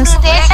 Yos.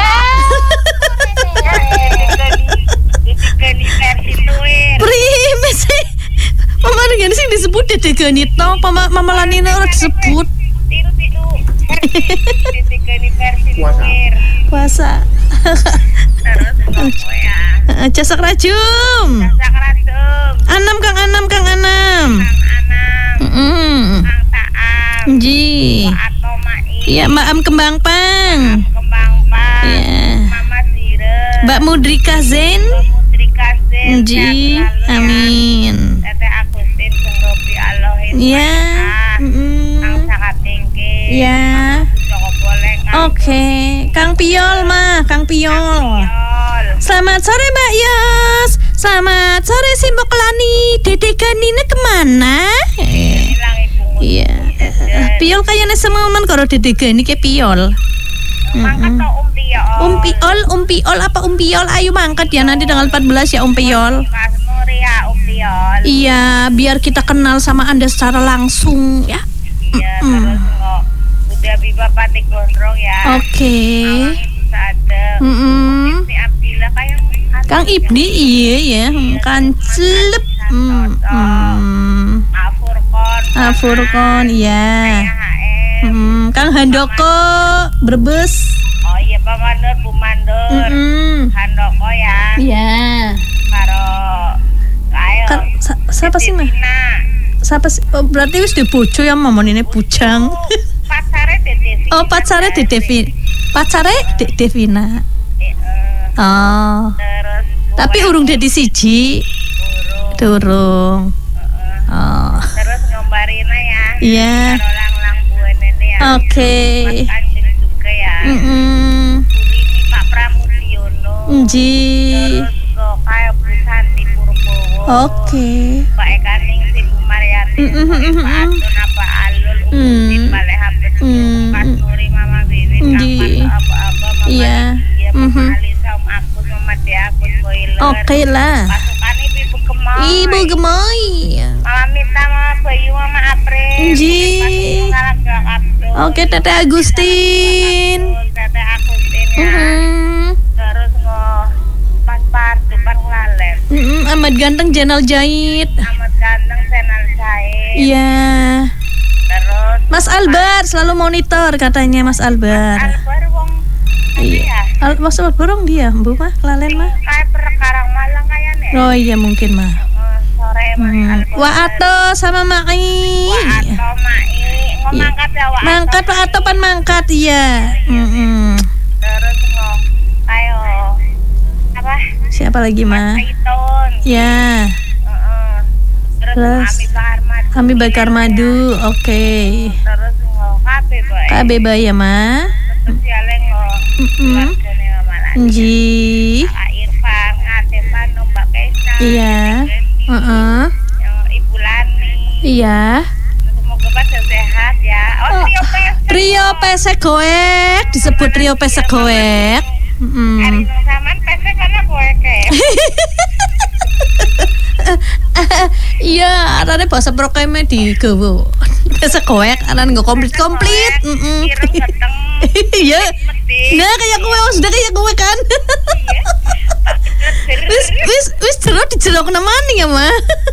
Geni versi tuir. Prime sih. Mama dengan sih disebut Dede Geni to, Mama Lani ora disebut. Tiru. Dede Geni versi tuir. Puasa. Terus ngopo ya? Jasak rajum. Jasak rajum. Kang Anam. Kang Anam. Kang Taam. Ji. Atau Mai. Iya, Maam Kembang Pang. Iya. Mama Sire. Mbak Mudrika Zen. Ji. Amin. Teteh Agustin Senggopi Alohin. Iya. Kang Sakatingke. Iya. Oke, Kang Piol mah, Kang Piol. Selamat sore Mbak Yos. Selamat sore si Mbok Lani. Dede Ganine kemana? Iya. Piol kayaknya semomen karo Dede Gani ke Piol. Mangkat Piol. Umpiol apa Umpiol? Ayo mangkat ya nanti tanggal 14 ya Umpiol. Umpiol. Iya, biar kita kenal sama Anda secara langsung ya. Iya, terus udah Biba Pati Gondrong ya. Oke. Si Abdillah kayak Kang Ibni iya ya, kan celep. Afurkon iya. Kang Handoko Brebes. Oh iya Pak Mandor, Bu Mandor. Handoko ya. Iya. Karo kayo. Siapa sih mah? Siapa sih? Oh, berarti wis dibojo ya mamon ini bujang. Pacare Devina. Oh, pacare Devina. Pacare Devina. Oh. Terus tapi urung dadi siji. Durung. Oh. Terus ngombarina ya. Iya. Karo lang-lang buene ya. Oke. Mas Kanjeng juga ya. Ini Pak Pramudiono. Ji. Terus kok kayak Bu Santi Purbowo. Oke. Pak Eka Ningsih Bu Mariati. Pak Adun apa Alul. Umutin Balai Habis. Pak Nuri Mama Bibit. Kang apa-apa Mama. Iya. Mama Alisa Agus Mama Agus Boiler. Oke lah. Pasukan Ibu Gemoy. Ibu Gemoy. Mama Mita, Mama Bayu, Mama April. Ji. Oke, Teteh Agustin. Teteh Agustin ya. Terus pas depan Lalen. Ahmad Ganteng Jenal Jahit. Ahmad Ganteng Jenal Jahit. Iya. Terus Mas Albar selalu monitor katanya Mas Albar. Albar wong. Iya. Mas Albar wong dia, Bu mah, Lalen mah. Kayak Perkarang Malang kayaknya. Oh iya mungkin mah. Sore Mas Albar. Wa Ato sama Mai. Wa Ato Mai. Mangkat ya Wa Ato. Mangkat Wa Ato pan mangkat iya. Terus ayo apa? Siapa lagi mah? Ya. Terus Ami Bakar Madu. Oke. Terus KB ya mah. Ji. Irfan, Atepan, Mbak Kesa. Iya. Ibu Lani. Iya. Semoga pada sehat ya. Oh, Trio Pesek Goek disebut Trio Pesek Goek. Hari saman pesek karena goek ya. Iya, arane bahasa prokeme digawa. Pesek Goek aran nggo komplit. Iya. Nah, kayak kowe sudah kayak kowe kan. Wis jeruk namanya ya, mah.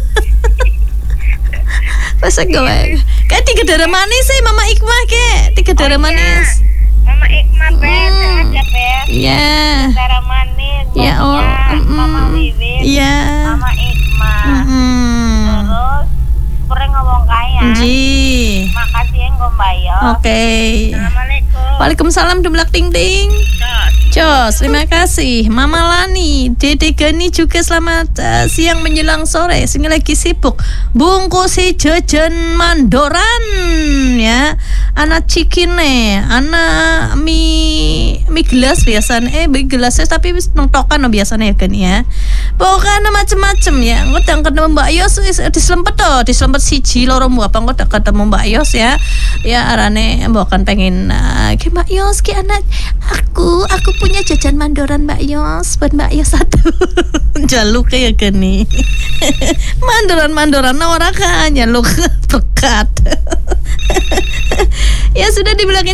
Pesek Goek. Kayak 3 darah manis sih Mama Ikmah ke. 3 darah manis. Mama Ikmah sehat ya, Beb. Iya. Darah manis. Ya Mama Wiwin. Iya. Mama Ikmah. Terus kurang ngomong kaya. Ji. Makasih ya Ngombayo. Oke. Assalamualaikum. Waalaikumsalam Dumlak Ting Ting. Jos, terima kasih Mama Lani, Dede Gani juga selamat siang menjelang sore. Sing lagi sibuk bungkusi jajan mandoran ya. Anak cikine, anak mie gelas biasanya mie gelasnya tapi wis nontokan biasanya ya kan ya. Pokoknya macem-macem ya. Ngedang ketemu Mbak Yos diselempet siji loro apa ngedang ketemu Mbak Yos ya. Ya arane mbokan pengen ki Mbak Yos ki anak aku punya jajan mandoran Mbak Yos buat Mbak Yos satu. Jaluk kayak gini. mandoran ora kan jaluk bekat. Ya sudah dibilangin